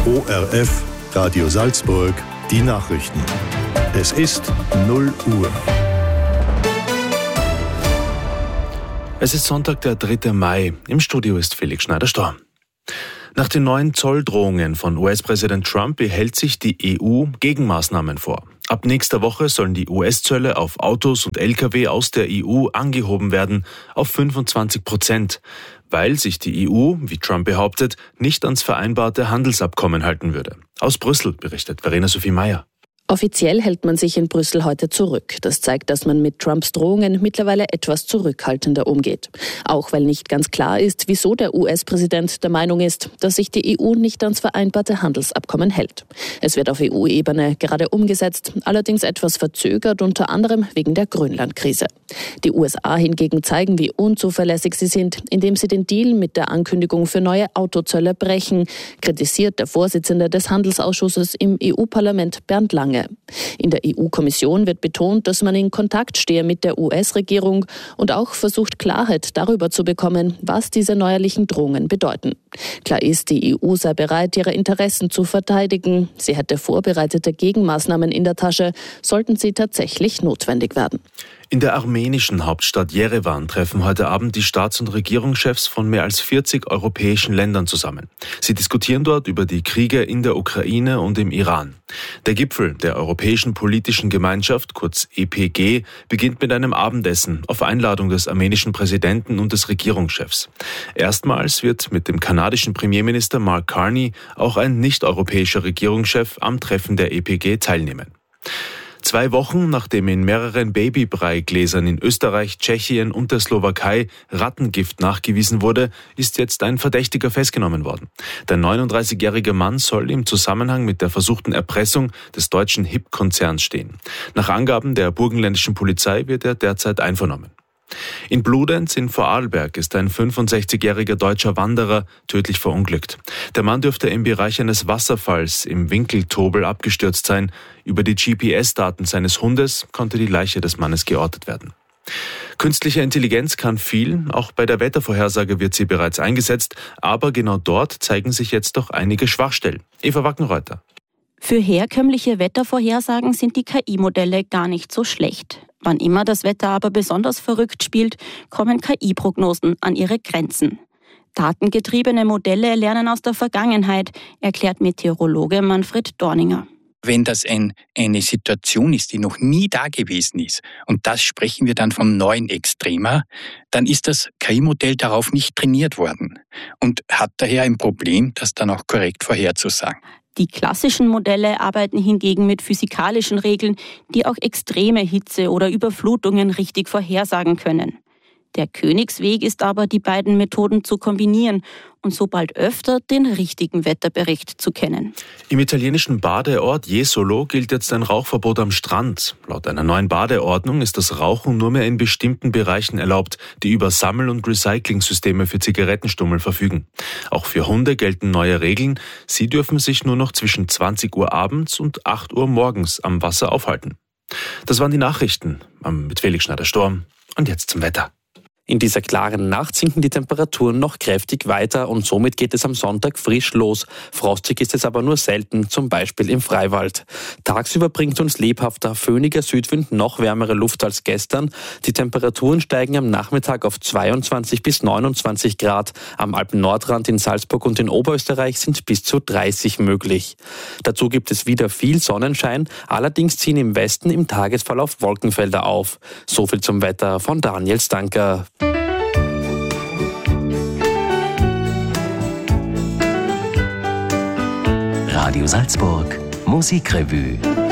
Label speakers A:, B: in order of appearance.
A: ORF Radio Salzburg, die Nachrichten. Es ist 0 Uhr.
B: Es ist Sonntag, der 3. Mai. Im Studio ist Felix Schneider-Storm. Nach den neuen Zolldrohungen von US-Präsident Trump behält sich die EU Gegenmaßnahmen vor. Ab nächster Woche sollen die US-Zölle auf Autos und Lkw aus der EU angehoben werden auf 25%, weil sich die EU, wie Trump behauptet, nicht ans vereinbarte Handelsabkommen halten würde. Aus Brüssel berichtet Verena Sophie Meyer.
C: Offiziell hält man sich in Brüssel heute zurück. Das zeigt, dass man mit Trumps Drohungen mittlerweile etwas zurückhaltender umgeht. Auch weil nicht ganz klar ist, wieso der US-Präsident der Meinung ist, dass sich die EU nicht ans vereinbarte Handelsabkommen hält. Es wird auf EU-Ebene gerade umgesetzt, allerdings etwas verzögert, unter anderem wegen der Grönland-Krise. Die USA hingegen zeigen, wie unzuverlässig sie sind, indem sie den Deal mit der Ankündigung für neue Autozölle brechen, kritisiert der Vorsitzende des Handelsausschusses im EU-Parlament Bernd Lange. In der EU-Kommission wird betont, dass man in Kontakt stehe mit der US-Regierung und auch versucht, Klarheit darüber zu bekommen, was diese neuerlichen Drohungen bedeuten. Klar ist, die EU sei bereit, ihre Interessen zu verteidigen. Sie hätte vorbereitete Gegenmaßnahmen in der Tasche, sollten sie tatsächlich notwendig werden.
B: In der armenischen Hauptstadt Jerewan treffen heute Abend die Staats- und Regierungschefs von mehr als 40 europäischen Ländern zusammen. Sie diskutieren dort über die Kriege in der Ukraine und im Iran. Der Gipfel der Europäischen Politischen Gemeinschaft, kurz EPG, beginnt mit einem Abendessen auf Einladung des armenischen Präsidenten und des Regierungschefs. Erstmals wird mit dem kanadischen Premierminister Mark Carney auch ein nicht-europäischer Regierungschef am Treffen der EPG teilnehmen. 2 Wochen, nachdem in mehreren Babybreigläsern in Österreich, Tschechien und der Slowakei Rattengift nachgewiesen wurde, ist jetzt ein Verdächtiger festgenommen worden. Der 39-jährige Mann soll im Zusammenhang mit der versuchten Erpressung des deutschen HIP-Konzerns stehen. Nach Angaben der burgenländischen Polizei wird er derzeit einvernommen. In Bludenz in Vorarlberg ist ein 65-jähriger deutscher Wanderer tödlich verunglückt. Der Mann dürfte im Bereich eines Wasserfalls im Winkeltobel abgestürzt sein. Über die GPS-Daten seines Hundes konnte die Leiche des Mannes geortet werden. Künstliche Intelligenz kann viel, auch bei der Wettervorhersage wird sie bereits eingesetzt, aber genau dort zeigen sich jetzt doch einige Schwachstellen. Eva Wackenreuther.
D: Für herkömmliche Wettervorhersagen sind die KI-Modelle gar nicht so schlecht. Wann immer das Wetter aber besonders verrückt spielt, kommen KI-Prognosen an ihre Grenzen. Datengetriebene Modelle lernen aus der Vergangenheit, erklärt Meteorologe Manfred Dorninger.
E: Wenn das eine Situation ist, die noch nie da gewesen ist, und das sprechen wir dann vom neuen Extrema, dann ist das KI-Modell darauf nicht trainiert worden und hat daher ein Problem, das dann auch korrekt vorherzusagen.
D: Die klassischen Modelle arbeiten hingegen mit physikalischen Regeln, die auch extreme Hitze oder Überflutungen richtig vorhersagen können. Der Königsweg ist aber, die beiden Methoden zu kombinieren und so bald öfter den richtigen Wetterbericht zu kennen.
B: Im italienischen Badeort Jesolo gilt jetzt ein Rauchverbot am Strand. Laut einer neuen Badeordnung ist das Rauchen nur mehr in bestimmten Bereichen erlaubt, die über Sammel- und Recyclingsysteme für Zigarettenstummel verfügen. Auch für Hunde gelten neue Regeln. Sie dürfen sich nur noch zwischen 20 Uhr abends und 8 Uhr morgens am Wasser aufhalten. Das waren die Nachrichten mit Felix Schneider-Storm. Und jetzt zum Wetter.
F: In dieser klaren Nacht sinken die Temperaturen noch kräftig weiter und somit geht es am Sonntag frisch los. Frostig ist es aber nur selten, zum Beispiel im Freiwald. Tagsüber bringt uns lebhafter, föhniger Südwind noch wärmere Luft als gestern. Die Temperaturen steigen am Nachmittag auf 22 bis 29 Grad. Am Alpen-Nordrand in Salzburg und in Oberösterreich sind bis zu 30 möglich. Dazu gibt es wieder viel Sonnenschein, allerdings ziehen im Westen im Tagesverlauf Wolkenfelder auf. So viel zum Wetter von Daniel Stanker.
G: Radio Salzburg, Musikrevue.